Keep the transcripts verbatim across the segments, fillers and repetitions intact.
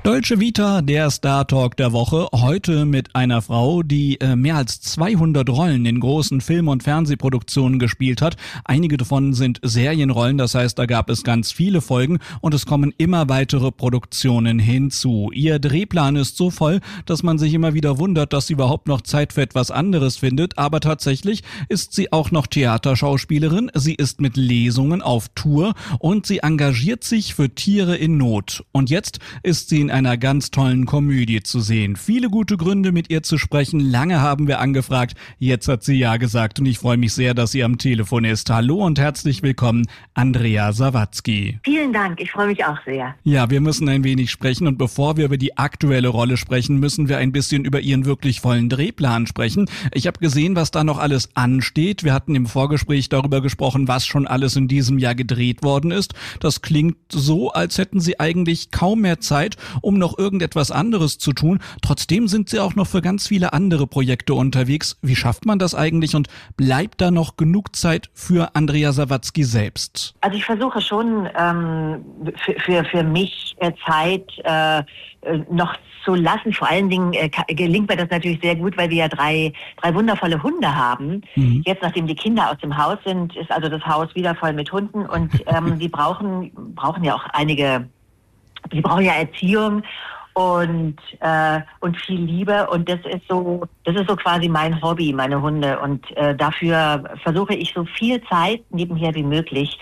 Dolce Vita, der Star Talk der Woche, heute mit einer Frau, die äh, mehr als zweihundert Rollen in großen Film- und Fernsehproduktionen gespielt hat. Einige davon sind Serienrollen, das heißt, da gab es ganz viele Folgen und es kommen immer weitere Produktionen hinzu. Ihr Drehplan ist so voll, dass man sich immer wieder wundert, dass sie überhaupt noch Zeit für etwas anderes findet, aber tatsächlich ist sie auch noch Theaterschauspielerin, sie ist mit Lesungen auf Tour und sie engagiert sich für Tiere in Not. Und jetzt ist sie in einer ganz tollen Komödie zu sehen. Viele gute Gründe, mit ihr zu sprechen. Lange haben wir angefragt. Jetzt hat sie ja gesagt und ich freue mich sehr, dass sie am Telefon ist. Hallo und herzlich willkommen, Andrea Sawatzki. Vielen Dank, ich freue mich auch sehr. Ja, wir müssen ein wenig sprechen und bevor wir über die aktuelle Rolle sprechen, müssen wir ein bisschen über Ihren wirklich vollen Drehplan sprechen. Ich habe gesehen, was da noch alles ansteht. Wir hatten im Vorgespräch darüber gesprochen, was schon alles in diesem Jahr gedreht worden ist. Das klingt so, als hätten Sie eigentlich kaum mehr Zeit, um noch irgendetwas anderes zu tun. Trotzdem sind Sie auch noch für ganz viele andere Projekte unterwegs. Wie schafft man das eigentlich und bleibt da noch genug Zeit für Andrea Sawatzki selbst? Also ich versuche schon ähm, für, für, für mich äh, Zeit äh, noch zu lassen. Vor allen Dingen äh, gelingt mir das natürlich sehr gut, weil wir ja drei, drei wundervolle Hunde haben. Mhm. Jetzt, nachdem die Kinder aus dem Haus sind, ist also das Haus wieder voll mit Hunden und ähm, die brauchen, brauchen ja auch einige Die brauchen ja Erziehung und äh, und viel Liebe und das ist so das ist so quasi mein Hobby, meine Hunde und äh, dafür versuche ich so viel Zeit nebenher wie möglich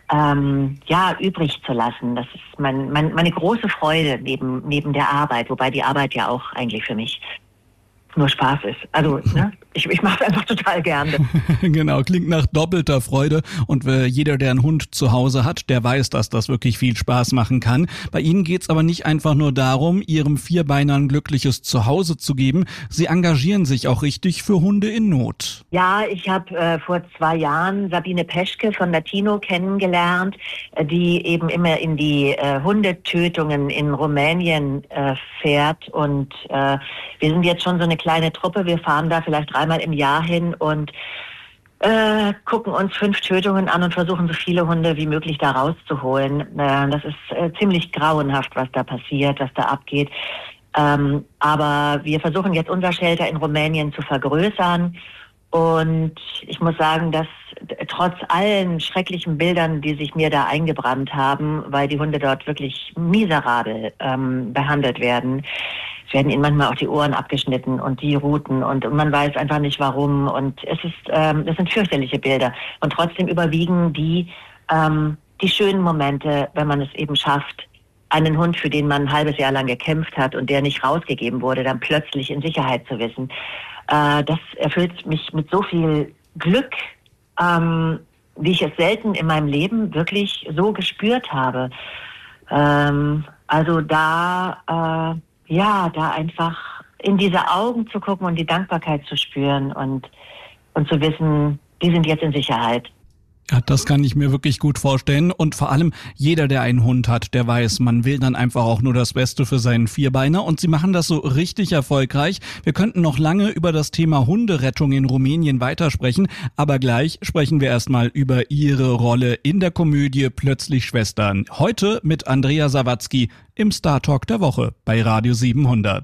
ähm, ja übrig zu lassen. Das ist mein, mein meine große Freude neben neben der Arbeit, wobei die Arbeit ja auch eigentlich für mich nur Spaß ist. Also, ne? Ich, ich mache es einfach total gerne. Genau, klingt nach doppelter Freude und äh, jeder, der einen Hund zu Hause hat, der weiß, dass das wirklich viel Spaß machen kann. Bei Ihnen geht's aber nicht einfach nur darum, Ihrem Vierbeiner ein glückliches Zuhause zu geben. Sie engagieren sich auch richtig für Hunde in Not. Ja, ich habe äh, vor zwei Jahren Sabine Peschke von Latino kennengelernt, äh, die eben immer in die äh, Hundetötungen in Rumänien äh, fährt und äh, wir sind jetzt schon so eine kleine Truppe. Wir fahren da vielleicht dreimal im Jahr hin und äh, gucken uns fünf Tötungen an und versuchen so viele Hunde wie möglich da rauszuholen. Äh, das ist äh, ziemlich grauenhaft, was da passiert, was da abgeht. Ähm, aber wir versuchen jetzt unser Shelter in Rumänien zu vergrößern. Und ich muss sagen, dass trotz allen schrecklichen Bildern, die sich mir da eingebrannt haben, weil die Hunde dort wirklich miserabel ähm, behandelt werden, es werden ihnen manchmal auch die Ohren abgeschnitten und die Ruten und, und man weiß einfach nicht warum. Und es ist, ähm, das sind fürchterliche Bilder. Und trotzdem überwiegen die, ähm, die schönen Momente, wenn man es eben schafft, einen Hund, für den man ein halbes Jahr lang gekämpft hat und der nicht rausgegeben wurde, dann plötzlich in Sicherheit zu wissen. Äh, das erfüllt mich mit so viel Glück, ähm, wie ich es selten in meinem Leben wirklich so gespürt habe. Ähm, also da, äh, ja, da einfach in diese Augen zu gucken und die Dankbarkeit zu spüren und, und zu wissen, die sind jetzt in Sicherheit. Ja, das kann ich mir wirklich gut vorstellen und vor allem jeder, der einen Hund hat, der weiß, man will dann einfach auch nur das Beste für seinen Vierbeiner und sie machen das so richtig erfolgreich. Wir könnten noch lange über das Thema Hunderettung in Rumänien weitersprechen, aber gleich sprechen wir erstmal über ihre Rolle in der Komödie Plötzlich Schwestern. Heute mit Andrea Sawatzki im Star Talk der Woche bei Radio siebenhundert.